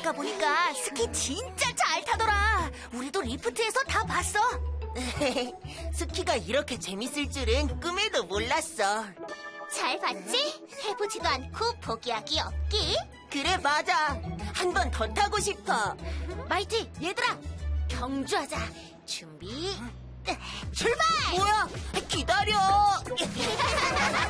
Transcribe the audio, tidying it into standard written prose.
아까 보니까 스키 진짜 잘 타더라. 우리도 리프트에서 다 봤어. 스키가 이렇게 재밌을 줄은 꿈에도 몰랐어. 잘 봤지? 해보지도 않고 포기하기 없기. 그래, 맞아. 한 번 더 타고 싶어. 마이티, 얘들아, 경주하자. 준비, 출발! 뭐야? 기다려.